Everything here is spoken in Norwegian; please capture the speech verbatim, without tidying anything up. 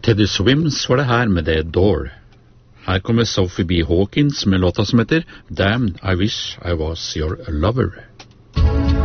Teddy Swims var det her med The Door. Her kommer Sophie B. Hawkins med låta som heter Damn, I Wish I Was Your Lover.